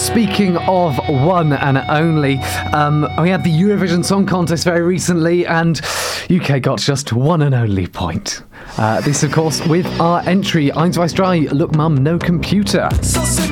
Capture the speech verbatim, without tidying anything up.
speaking of one and only, um, we had the Eurovision Song Contest very recently, and U K got just one and only point. Uh, this, of course, with our entry, Eins, zwei, drei, Look Mum, No Computer.